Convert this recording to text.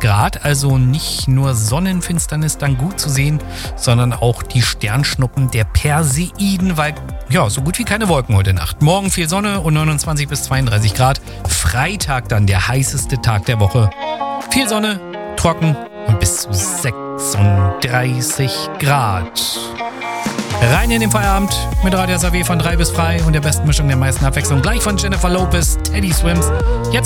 Grad, also nicht nur Sonnenfinsternis dann gut zu sehen, sondern auch die Sternschnuppen der Perseiden, weil ja, so gut wie keine Wolken heute Nacht. Morgen viel Sonne und 29 bis 32 Grad. Freitag dann der heißeste Tag der Woche. Viel Sonne, trocken und bis zu 36 Grad. Rein in den Feierabend mit Radio SAW von 3 bis frei und der besten Mischung der meisten Abwechslung. Gleich von Jennifer Lopez, Teddy Swims. Jetzt